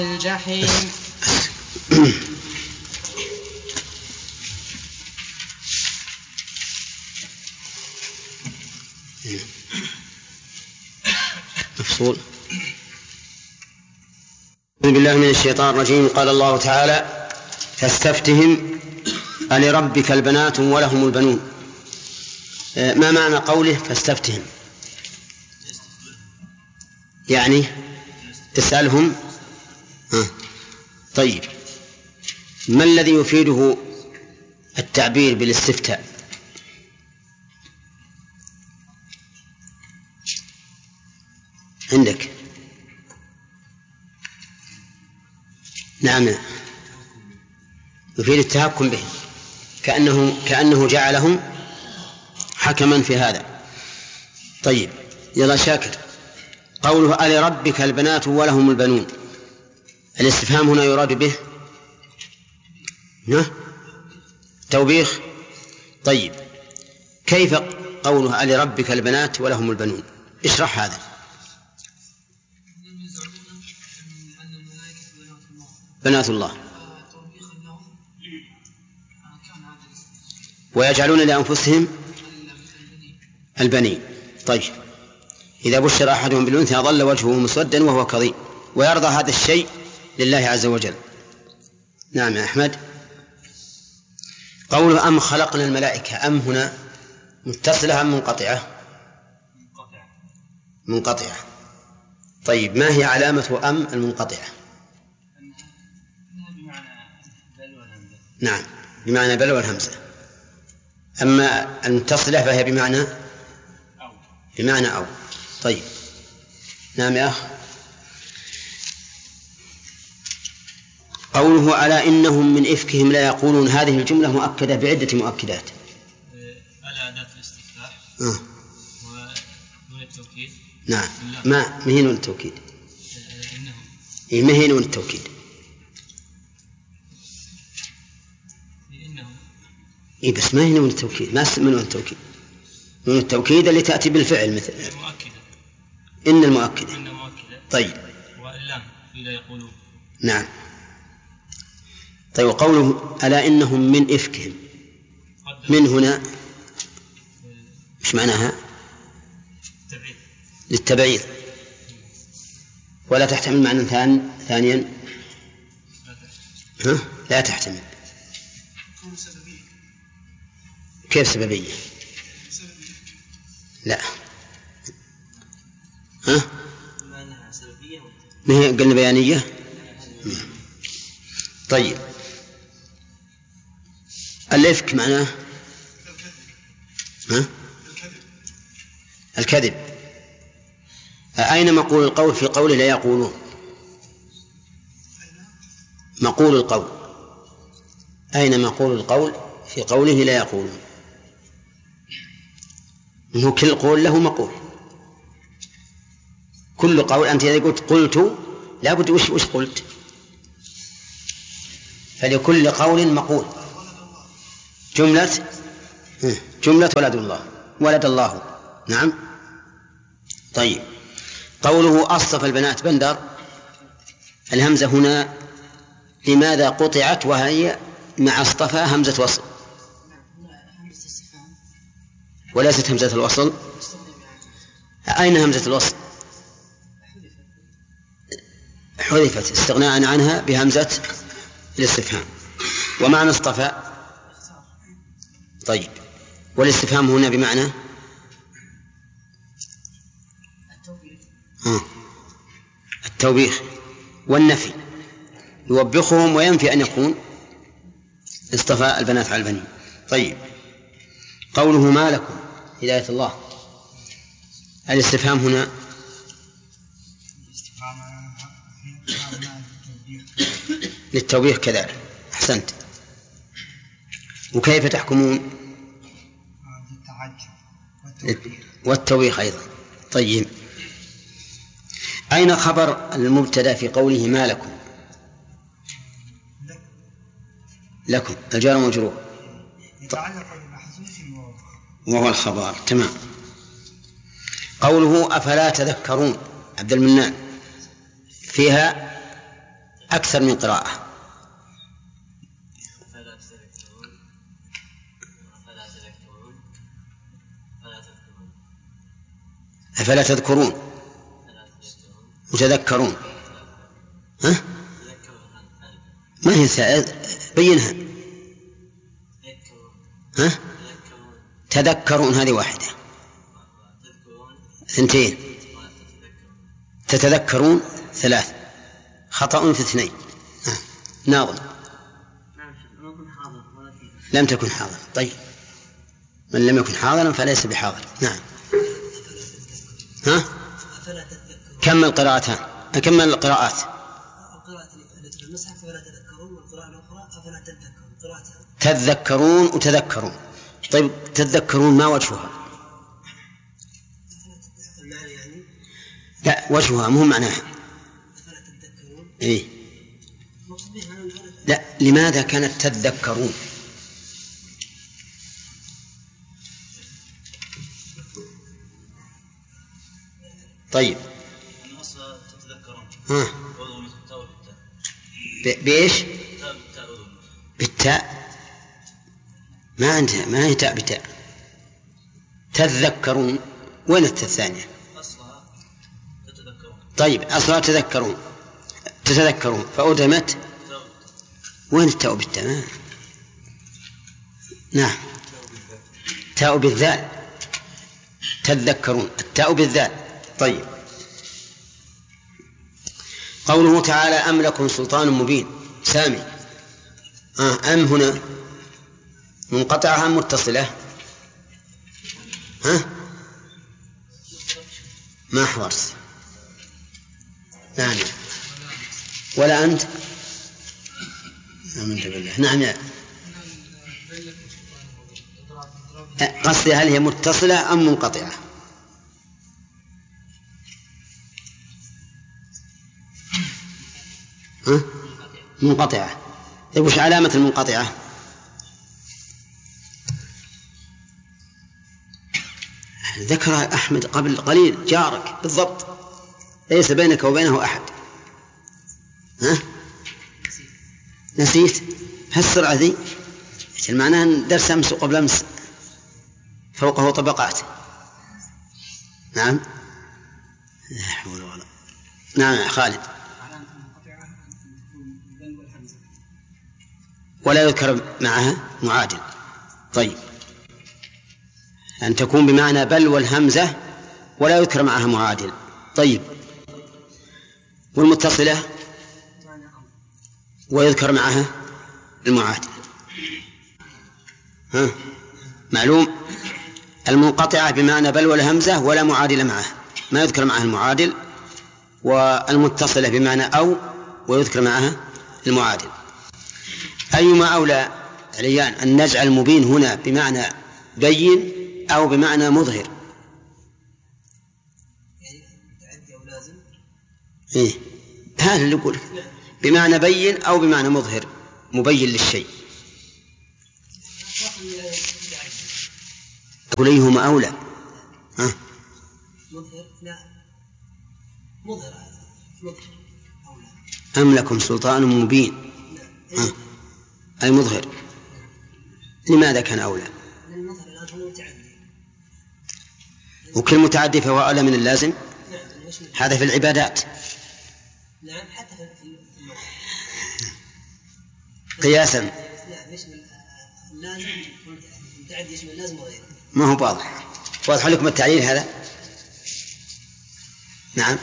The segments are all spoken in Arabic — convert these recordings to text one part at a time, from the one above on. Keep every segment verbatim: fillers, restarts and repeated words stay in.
الجحيم. مفصول. أعوذ بالله من الشيطان الرجيم. قال الله تعالى: فاستفتهم ألربك البنات ولهم البنون. ما معنى قوله فاستفتهم؟ يعني اسألهم. ها. طيب، ما الذي يفيده التعبير بالاستفتاء؟ عندك؟ نعم، يفيد التهكم به، كأنه كأنه جعلهم حكما في هذا. طيب، يلا شاكر. قوله ألربك البنات ولهم البنون، الاستفهام هنا يراد به توبيخ. طيب، كيف قوله ألربك البنات ولهم البنون؟ اشرح هذا. بنات الله ويجعلون لأنفسهم البنين. طيب، إذا بشر أحدهم بالأنثى ظل وجهه مسودا وهو كظيم، ويرضى هذا الشيء لله عز وجل. نعم يا أحمد. قوله أم خلقنا الملائكة، أم هنا متصلة أم منقطعة؟ منقطعة. طيب، ما هي علامة أم المنقطعة؟ نعم، بمعنى بل والهمزة. أما المتصلة فهي بمعنى بمعنى أو. طيب، نعم يا أخ. قوله ألا إنهم من إفكهم لا يقولون، هذه الجملة مؤكدة بعدة مؤكدات. ألا أداة الاستفتاح آه. ونون التوكيد. نعم، ما ما هي نون التوكيد؟ إنهم. إيه، ما هي نون التوكيد؟ إنهم. إيه، بس ما هي نون التوكيد، ما اسمها نون التوكيد. نون التوكيد اللي تأتي بالفعل مثل المؤكدة. إن المؤكدة. إن المؤكدة. طيب. واللام إذا يقولون. نعم. طيب، وقوله ألا إنهم من إفكهم، من هنا مش معناها تبعيد. للتبعيد، ولا تحتمل معنى ثاني ثانيا. ها؟ لا تحتمل. كيف سببية؟ لا. ها؟ ما هي قلنا بيانية. طيب، الإفك معناه ها؟ الكذب. أين مقول القول في قوله لا يقولون؟ مقول القول، أين مقول القول في قوله لا يقولون؟ هو كل قول له مقول. كل قول أنت إذا قلت قلت لا بد وش وش قلت، فلكل قول مقول. جملة جملة ولد الله، ولد الله. نعم. طيب، قوله أصطفى البنات بندر، الهمزة هنا لماذا قطعت وهي مع اصطفى همزة وصل وليست همزة الوصل؟ أين همزة الوصل؟ حذفت استغناء عنها بهمزة الاستفهام. ومعنى اصطفى. طيب، والاستفهام هنا بمعنى آه. التوبيخ والنفي، يوبخهم وينفي أن يكون اصطفى البنات على البنين. طيب، قوله ما لكم هداية الله، الاستفهام هنا للتوبيخ كذلك. أحسنت. وكيف تحكمون؟ والتوبيخ أيضا. طيب، أين خبر المبتدأ في قوله ما لكم؟ لكم الجار ومجرور وهو الخبر. تمام. قوله أفلا تذكرون، عبد المنان، فيها أكثر من قراءة. فلا تذكرون فلا تذكرون فلا تذكرون أفلا تذكرون وتذكرون. ها؟ ما هي سائل بينها. ها؟ تذكرون هذه واحدة. ثنتين. تتذكرون ثلاث. خطأ في اثنين. ناظم لم تكن حاضر. طيب من لم يكن حاضرا فليس بحاضر. نعم. ها؟ كمل قراءتان. أكمل القراءات. القراءة التي في المصحف فلا تذكرون، والقراءة الأخرى أفلا تذكرون. قراءتان. تذكرون وتذكرون. طيب تذكرون ما وجهها؟ المعنى يعني؟ لا وجهها مو معناها. أفلا تذكرون. إيه. لا لماذا كانت تذكرون؟ طيب. ها. بإيش؟ بالتاء. ما عندها ما هي تاء بتاء. تذكرون وين التاء الثانية؟ أصلها تتذكرون. طيب أصلها تذكرون تتذكرون فأدمت. وين التاء بالتاء؟ ما. نعم تاء بالذال. تذكرون التاء بالذال. طيب قوله تعالى أم لكم سلطان مبين. سامي آه أم هنا منقطعة أم متصلة؟ ها ما حضرت. نعم ولا أنت. آمنت بالله. نعم يا قصدي هل هي متصلة أم منقطعة؟ ها؟ منقطعة. طيب وش علامة المنقطعة؟ ذكر أحمد قبل قليل جارك بالضبط ليس بينك وبينه أحد. ها؟ نسيت هالسرعة ذي. المعنى أن درس أمس قبل أمس فوقه طبقات. نعم لا حول ولا. نعم خالد. ولا يذكر معها معادل. طيب أن تكون بمعنى بل والهمزة ولا يذكر معها معادل. طيب والمتصلة ويذكر معها المعادل. ها معلوم. المنقطعة بمعنى بل والهمزة ولا معادل معها ما يذكر معها المعادل. والمتصلة بمعنى أو ويذكر معها المعادل. أيما أولى عليان أن نجعل المبين هنا بمعنى بين أو بمعنى مظهر؟ يعني متعدي أو لازم. إيه هذا اللي يقول بمعنى بين أو بمعنى مظهر مبين للشيء. أقول أيهما أولى؟ ها؟ مظهر. لا مظهر مظهر أولى. أم لكم سلطان مبين. ها؟ أي مظهر. لماذا كان أولى؟ لأن المظهر الآن هو متعدي. وكل متعدي فهو أولى من اللازم. هذا في العبادات. نعم حتى في قياسا. لا مش اللازم متعدي اسم اللازم وغيره. ما هو واضح. واضح لكم التعليل هذا؟ نعم.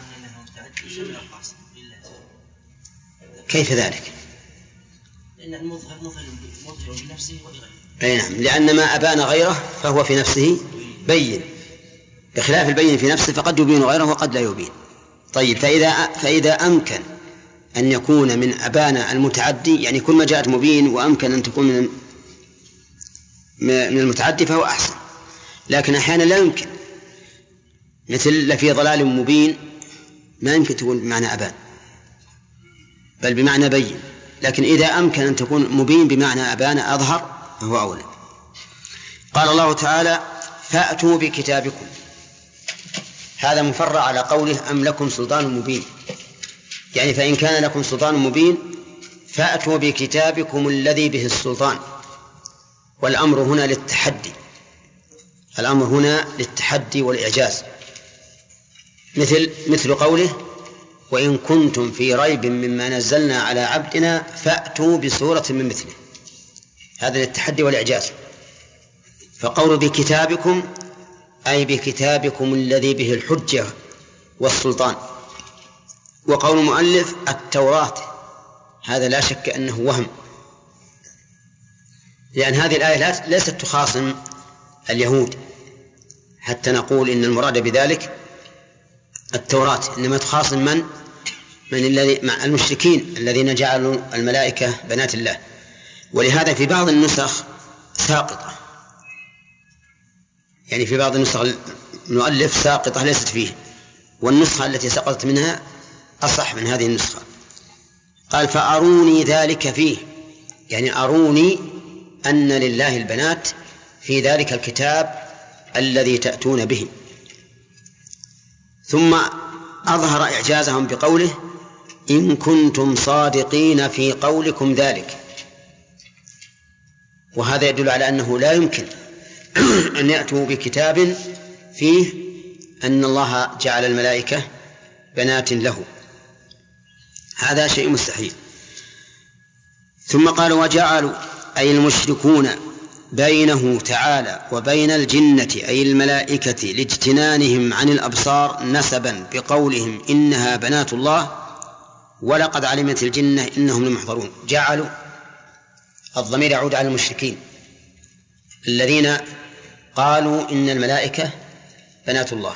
كيف ذلك؟ لأن المظهر مظهر بنفسه ولغيره. أي نعم لأن ما أبان غيره فهو في نفسه بين بخلاف البين في نفسه فقد يبين غيره وقد لا يبين. طيب فإذا, فإذا أمكن أن يكون من أبان المتعدي يعني كل ما جاءت مبين وأمكن أن تكون من من المتعدي فهو أحسن. لكن أحيانا لا يمكن مثل لفي ضلال مبين ما يمكن تكون بمعنى أبان بل بمعنى بين. لكن إذا أمكن أن تكون مبين بمعنى أبان أظهر فهو أولى. قال الله تعالى فأتوا بكتابكم. هذا مفرع على قوله أم لكم سلطان مبين. يعني فإن كان لكم سلطان مبين فأتوا بكتابكم الذي به السلطان. والأمر هنا للتحدي، الأمر هنا للتحدي والإعجاز، مثل مثل قوله وإن كنتم في ريب مما نزلنا على عبدنا فأتوا بسورة من مثله، هذا للتحدي والإعجاز. فقول بكتابكم أي بكتابكم الذي به الحجة والسلطان. وقول المؤلف التوراة، هذا لا شك أنه وهم، لأن هذه الآية ليست تخاصم اليهود حتى نقول إن المراد بذلك التوراة، إنما تخاصم من من الذي مع المشركين الذين جعلوا الملائكة بنات الله. ولهذا في بعض النسخ ساقطة، يعني في بعض النسخ المؤلف ساقطة ليست فيه، والنسخة التي سقطت منها أصح من هذه النسخة. قال فأروني ذلك فيه، يعني أروني أن لله البنات في ذلك الكتاب الذي تأتون به. ثم أظهر إعجازهم بقوله إن كنتم صادقين في قولكم ذلك، وهذا يدل على أنه لا يمكن أن يأتوا بكتاب فيه أن الله جعل الملائكة بنات له، هذا شيء مستحيل. ثم قال وجعلوا أي المشركون بينه تعالى وبين الجنة أي الملائكة لاجتنانهم عن الأبصار نسبا بقولهم إنها بنات الله ولقد علمت الجنة إنهم لمحضرون. جعلوا الضمير يعود على المشركين الذين قالوا إن الملائكة بنات الله.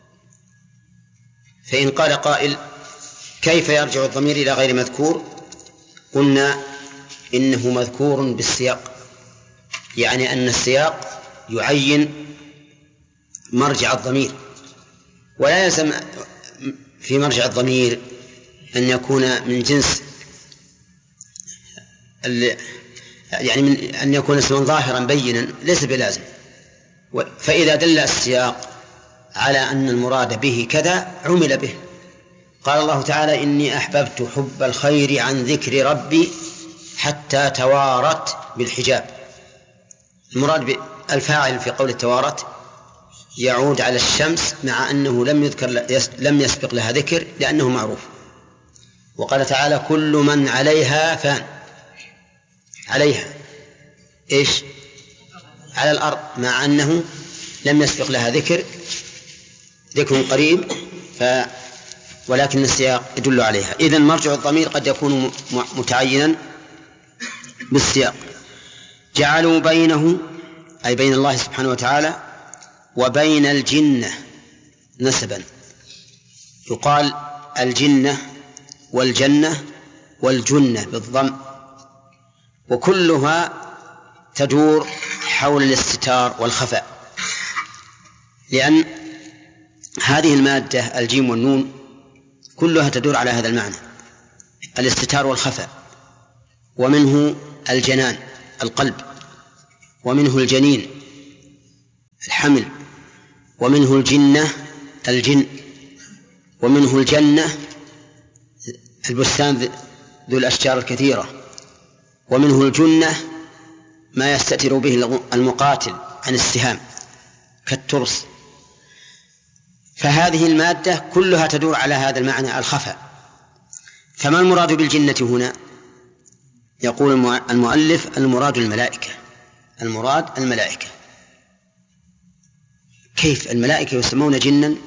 فإن قال قائل كيف يرجع الضمير إلى غير مذكور؟ قلنا إنه مذكور بالسياق، يعني أن السياق يعين مرجع الضمير، ولا يلزم في مرجع الضمير أن يكون من جنس يعني من أن يكون اسما ظاهرا بينا، ليس بلازم. فإذا دل السياق على أن المراد به كذا عمل به. قال الله تعالى إني أحببت حب الخير عن ذكر ربي حتى توارت بالحجاب. المراد بالفاعل في قول التوارت يعود على الشمس، مع أنه لم يذكر لم يسبق لها ذكر لأنه معروف. وقال تعالى كل من عليها فان، عليها إيش؟ على الأرض، مع أنه لم يسبق لها ذكر ذكر قريب، ف ولكن السياق يدل عليها. إذن مرجع الضمير قد يكون متعينا بالسياق. جعلوا بينه أي بين الله سبحانه وتعالى وبين الجنة نسبا، يقال الجنة والجنة والجنة بالضم، وكلها تدور حول الاستتار والخفاء، لأن هذه المادة الجيم والنون كلها تدور على هذا المعنى الاستتار والخفاء. ومنه الجنان القلب، ومنه الجنين الحمل، ومنه الجنة الجن، ومنه الجنة البستان ذو الأشجار الكثيرة، ومنه الجنة ما يستتر به المقاتل عن السهام كالترس. فهذه المادة كلها تدور على هذا المعنى الخفاء. فما المراد بالجنة هنا؟ يقول المؤلف المراد الملائكة، المراد الملائكة. كيف الملائكة يسمون جنا